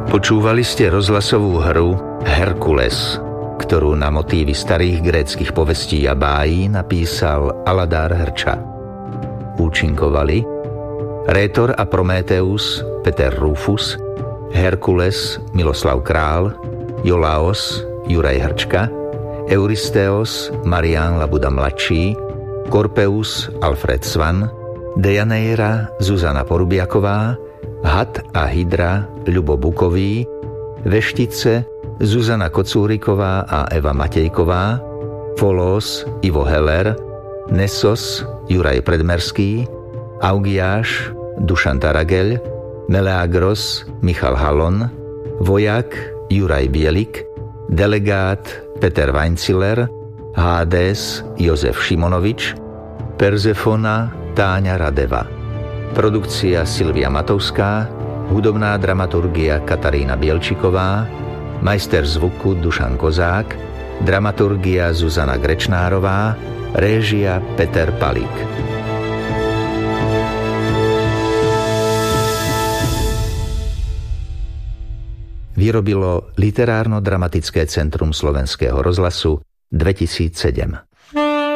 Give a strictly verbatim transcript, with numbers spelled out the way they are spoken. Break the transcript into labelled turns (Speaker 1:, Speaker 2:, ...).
Speaker 1: Počúvali ste rozhlasovú hru Herkules, ktorú na motívy starých gréckych povestí a bájí napísal Aladár Hrča. Účinkovali Rétor a Prométeus Peter Rufus, Herkules Miloslav Král, Iolaos Juraj Hrčka, Euristeos Marián Labuda mladší, Korpeus Alfred Svan, Dejaneira Zuzana Porubiaková, Had a Hydra Ľubo Bukový, Veštice Zuzana Kocúriková a Eva Matejková, Folos Ivo Heller, Nessos Juraj Predmerský, Augiáš Dušan Tarageľ, Meleagros Michal Halon, Vojak Juraj Bielik, Delegát Peter Weinziller, Hades Jozef Šimonovič, Perzefona Táňa Radeva. Produkcia Silvia Matovská, hudobná dramaturgia Katarína Bielčiková, majster zvuku Dušan Kozák, dramaturgia Zuzana Grečnárová, réžia Peter Palík. Vyrobilo Literárno-dramatické centrum Slovenského rozhlasu dvetisícsedem.